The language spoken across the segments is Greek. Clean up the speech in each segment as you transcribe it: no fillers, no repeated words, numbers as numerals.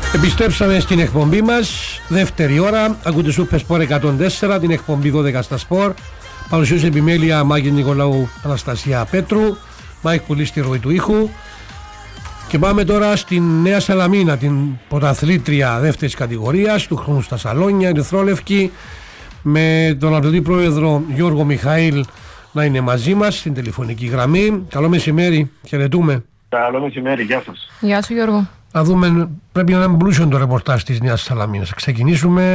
Επιστρέψαμε στην εκπομπή μας, δεύτερη ώρα. Ακούτε Super Sport 104, την εκπομπή 12 στα Sport. Παρουσίαση επιμέλεια Μάκη Νικολάου, Αναστασία Πέτρου, Μάικ Πουλή στη ροή του ήχου. Και πάμε τώρα στην Νέα Σαλαμίνα, την πρωταθλήτρια δεύτερης κατηγορίας του χρόνου στα Σαλόνια, Ερυθρόλευκη, με τον αναπληρωτή πρόεδρο Γιώργο Μιχαήλ να είναι μαζί μας στην τηλεφωνική γραμμή. Καλό μεσημέρι, χαιρετούμε. Καλό μεσημέρι, γεια σας. Γεια σου Γιώργο. Να δούμε, πρέπει να είναι πλούσιο το ρεπορτάζ της Νέας Σαλαμίνας. Ξεκινήσουμε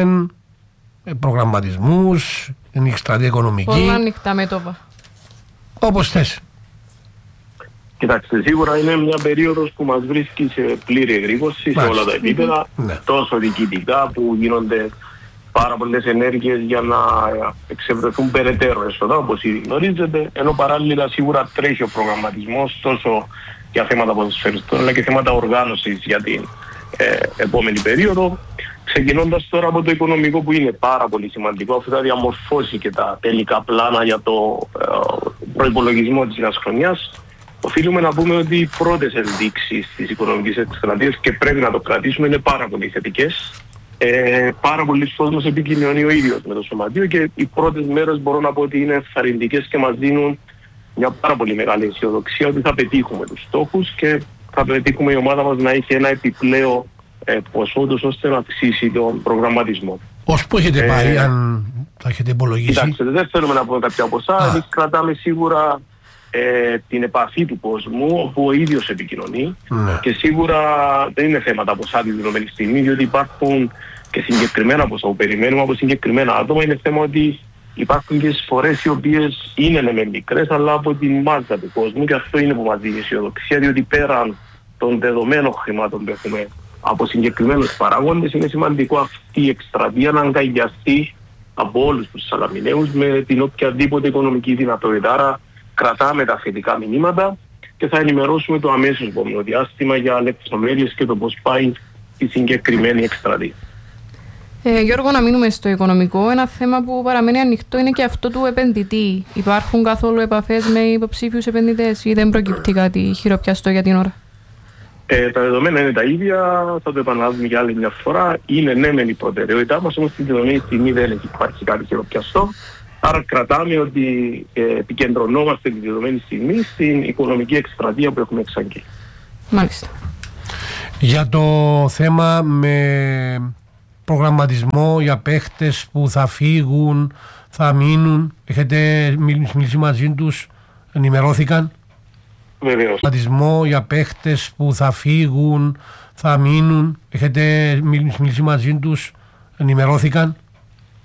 προγραμματισμούς, την εκστρατεία οικονομική. Πολλά ανοιχτά μέτωπα. Όπως θες. Κοιτάξτε, σίγουρα είναι μια περίοδος που μας βρίσκει σε πλήρη εγρήγορση σε όλα τα επίπεδα, τόσο διοικητικά που γίνονται πάρα πολλές ενέργειες για να εξευρεθούν περαιτέρω έσοδα, όπως ήδη γνωρίζετε, ενώ παράλληλα σίγουρα τρέχει ο προγραμματισμός τόσο για θέματα ποδοσφαιριστών αλλά και θέματα οργάνωσης για την επόμενη περίοδο. Ξεκινώντας τώρα από το οικονομικό που είναι πάρα πολύ σημαντικό, αφού θα διαμορφώσει και τα τελικά πλάνα για το προϋπολογισμό της νέας χρονιάς, οφείλουμε να πούμε ότι οι πρώτες ενδείξεις της οικονομικής εκστρατείας, και πρέπει να το κρατήσουμε, είναι πάρα πολύ θετικές. Πάρα πολλοί κόσμος επικοινωνεί ο ίδιος με το σωματείο και οι πρώτες μέρες μπορώ να πω ότι είναι ενθαρρυντικές και μας δίνουν μια πάρα πολύ μεγάλη αισιοδοξία ότι θα πετύχουμε τους στόχους και θα πετύχουμε η ομάδα μας να έχει ένα επιπλέον ποσό ώστε να αυξήσει τον προγραμματισμό. Ως πού έχετε πάει, αν θα έχετε υπολογίσει? Κοιτάξτε, δεν θέλουμε να πούμε κάποια ποσά. Εμείς κρατάμε σίγουρα την επαφή του κόσμου, όπου ο ίδιος επικοινωνεί, και σίγουρα δεν είναι θέματα ποσά τη δεδομένη στιγμή, διότι υπάρχουν και συγκεκριμένα ποσά που περιμένουμε από συγκεκριμένα άτομα. Είναι θέμα ότι υπάρχουν και εισφορές οι οποίες είναι με μικρές, αλλά από τη μάζα του κόσμου, και αυτό είναι που μας δίνει αισιοδοξία, διότι πέραν των δεδομένων χρημάτων που έχουμε από συγκεκριμένους παράγοντες, είναι σημαντικό αυτή η εκστρατεία να αγκαλιαστεί από όλους τους Σαλαμιναίους με την οποιαδήποτε οικονομική δυνατότητα. Άρα κρατάμε τα θετικά μηνύματα και θα ενημερώσουμε το αμέσως επόμενο διάστημα για λεπτομέρειες και το πώς πάει η συγκεκριμένη εκστρατεία. Γιώργο, να μείνουμε στο οικονομικό. Ένα θέμα που παραμένει ανοιχτό είναι και αυτό του επενδυτή. Υπάρχουν καθόλου επαφές με υποψήφιους επενδυτές ή δεν προκύπτει κάτι χειροπιαστό για την ώρα? Τα δεδομένα είναι τα ίδια, θα το επαναλάβουμε για άλλη μια φορά. Είναι ναι μεν η προτεραιότητά μας, όμως στην δεδομένη στιγμή δεν έχει υπάρξει κάτι χειροπιαστό. Άρα κρατάμε ότι επικεντρωνόμαστε τη δεδομένη στιγμή στην οικονομική εκστρατεία που έχουμε εξαγγείλει. Μάλιστα. Για το θέμα με προγραμματισμό για παίχτες που θα φύγουν, θα μείνουν, έχετε μιλήσει μαζί τους, ενημερώθηκαν? Βεβαίως. Προγραμματισμό για παίχτες που θα φύγουν, θα μείνουν, έχετε μιλήσει μαζί τους, ενημερώθηκαν?